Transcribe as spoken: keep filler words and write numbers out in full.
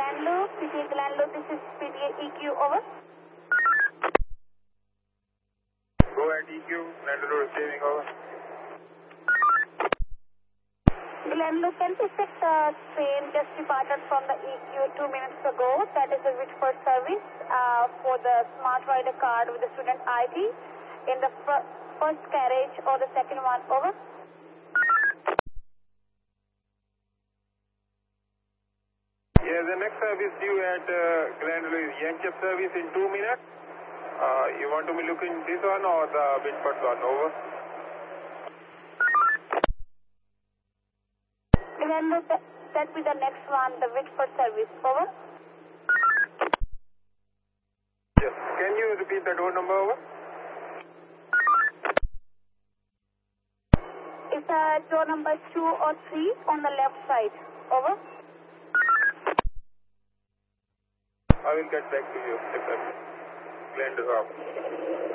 Glenlow, P T A Glenlow, this is P T A E Q, over. Go ahead, E Q, Glenlow receiving, over. Glenlow, can you check the train just departed from the E Q two minutes ago? That is a Whitford service uh, for the Smart Rider card with the student I D in the fir first carriage or the second one, over. Yeah, the next service due at uh, Glenlow is Yanchep service in two minutes. Uh, you want to be looking this one or the Whitford one, over? Glenlow, that, that be the next one, the Whitford service, over. Yes. Can you repeat the door number, over? It's uh, door number two or three on the left side, over. I will get back to you if I'm Glenlow off.